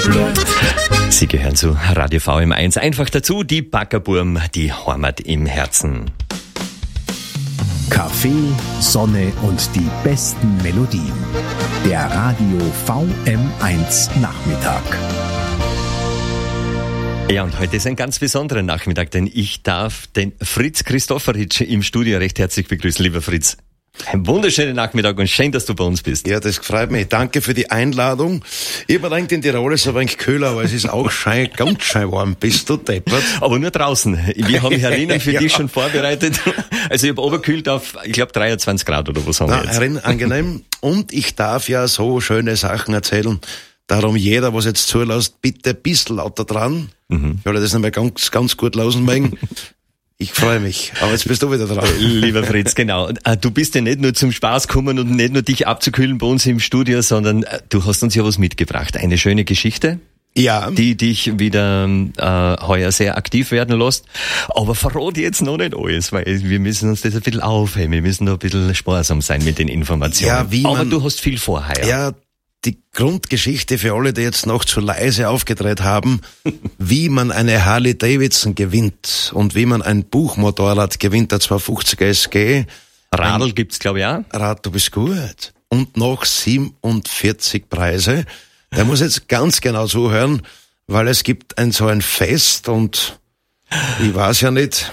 Sie gehören zu Radio VM1. Einfach dazu, die Backerburm, die Heimat im Herzen. Kaffee, Sonne und die besten Melodien. Der Radio VM1 Nachmittag. Ja, und heute ist ein ganz besonderer Nachmittag, denn ich darf den Fritz Christoforitsch im Studio recht herzlich begrüßen. Lieber Fritz, ein wunderschöner Nachmittag und schön, dass du bei uns bist. Ja, das freut mich. Danke für die Einladung. Ich habe gedacht, in Tirol ist es ein wenig kühler, aber es ist auch ganz schön warm. Bist du deppert? Aber nur draußen. Wir haben Herinnen für dich schon vorbereitet. Also ich habe oberkühlt auf, ich glaube, 23 Grad oder was haben wir jetzt. Herinnen, angenehm. Und ich darf ja so schöne Sachen erzählen. Darum jeder, was jetzt zulässt, bitte ein bisschen lauter dran. Ich werde das nicht mehr ganz gut lausen mögen. Ich freue mich, aber jetzt bist du wieder dran. Lieber Fritz, genau. Du bist ja nicht nur zum Spaß gekommen und nicht nur dich abzukühlen bei uns im Studio, sondern du hast uns ja was mitgebracht. Eine schöne Geschichte. Ja. Die dich wieder heuer sehr aktiv werden lässt. Aber verrate jetzt noch nicht alles, weil wir müssen uns das ein bisschen aufheben. Wir müssen da ein bisschen sparsam sein mit den Informationen. Ja, aber du hast viel vor heuer. Ja, die Grundgeschichte für alle, die jetzt noch zu leise aufgedreht haben, wie man eine Harley Davidson gewinnt und wie man ein Buchmotorrad gewinnt, der 250er SG. Radl gibt's, glaube ich, auch. Rad, du bist gut. Und noch 47 Preise. Der muss jetzt ganz genau zuhören, weil es gibt so ein Fest und ich weiß ja nicht,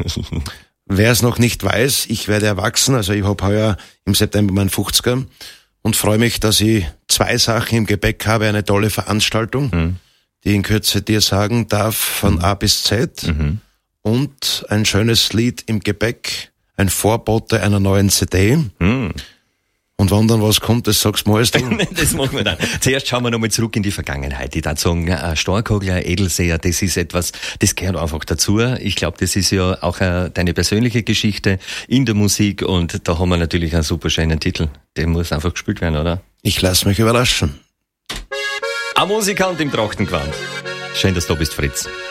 wer es noch nicht weiß, ich werde erwachsen, also ich habe heuer im September meinen 50er. Und freue mich, dass ich 2 Sachen im Gepäck habe. Eine tolle Veranstaltung, die ich in Kürze dir sagen darf, von A bis Z. Und ein schönes Lied im Gepäck, ein Vorbote einer neuen CD. Und wenn dann was kommt, das sagst du mal. Das machen wir dann. Zuerst schauen wir nochmal zurück in die Vergangenheit. Ich würde sagen, Starkogler, Edelseher, das ist etwas, das gehört einfach dazu. Ich glaube, das ist ja auch deine persönliche Geschichte in der Musik und da haben wir natürlich einen super schönen Titel. Der muss einfach gespielt werden, oder? Ich lasse mich überraschen. Ein Musikant im Trachtengewand. Schön, dass du da bist, Fritz.